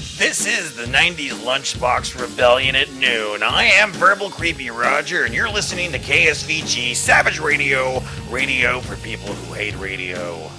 This is the 90s Lunchbox Rebellion at noon. I am Verbal Creepy Roger, and you're listening to KSVG Savage Radio, radio for people who hate radio.